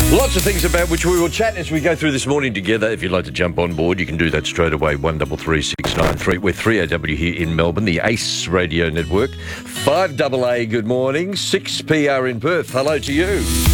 Lots of things about which we will chat as we go through this morning together. If you'd like to jump on board, you can do that straight away, 133693. We're 3AW here in Melbourne, the ACE Radio Network. 5AA, good morning. 6PR in Perth, hello to you.